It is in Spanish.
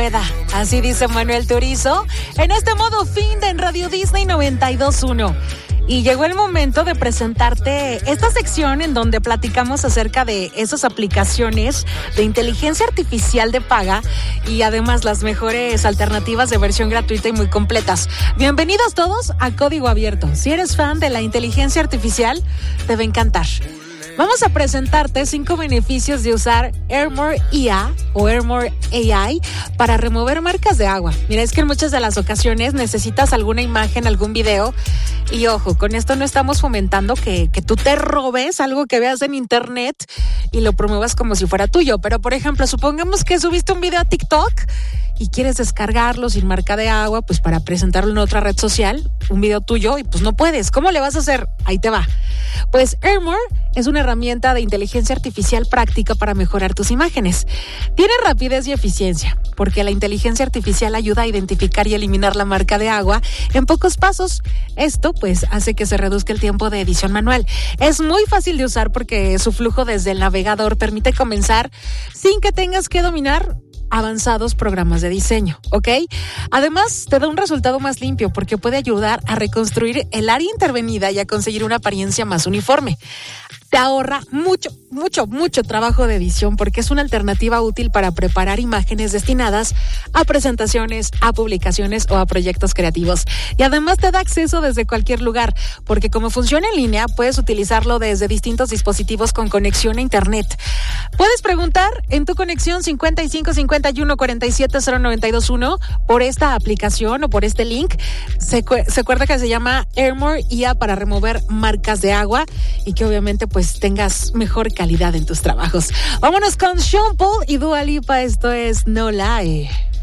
pueda. Así dice Manuel Turizo en este modo fin de en Radio Disney 92.1. Y llegó el momento de presentarte esta sección en donde platicamos acerca de esas aplicaciones de inteligencia artificial de paga y además las mejores alternativas de versión gratuita y muy completas. Bienvenidos todos a Código Abierto. Si eres fan de la inteligencia artificial, te va a encantar. Vamos a presentarte 5 beneficios de usar Airmore IA o Airmore AI para remover marcas de agua. Mira, es que en muchas de las ocasiones necesitas alguna imagen, algún video. Y ojo, con esto no estamos fomentando que tú te robes algo que veas en internet y lo promuevas como si fuera tuyo. Pero, por ejemplo, supongamos que subiste un video a TikTok y quieres descargarlo sin marca de agua, pues para presentarlo en otra red social, un video tuyo, y pues no puedes. ¿Cómo le vas a hacer? Ahí te va. Pues Airmore es una herramienta de inteligencia artificial práctica para mejorar tus imágenes. Tiene rapidez y eficiencia, porque la inteligencia artificial ayuda a identificar y eliminar la marca de agua en pocos pasos. Esto, pues, hace que se reduzca el tiempo de edición manual. Es muy fácil de usar porque su flujo desde el navegador permite comenzar sin que tengas que dominar avanzados programas de diseño, ¿ok? Además, te da un resultado más limpio porque puede ayudar a reconstruir el área intervenida y a conseguir una apariencia más uniforme. Te ahorra mucho trabajo de edición porque es una alternativa útil para preparar imágenes destinadas a presentaciones, a publicaciones o a proyectos creativos. Y además te da acceso desde cualquier lugar porque como funciona en línea, puedes utilizarlo desde distintos dispositivos con conexión a internet. Puedes preguntar en tu conexión 55 51 47 0921 por esta aplicación o por este link. Se acuerda que se llama Airmore IA para remover marcas de agua y que obviamente pues tengas mejor calidad en tus trabajos. Vámonos con Sean Paul y Dua Lipa. Esto es No Lie.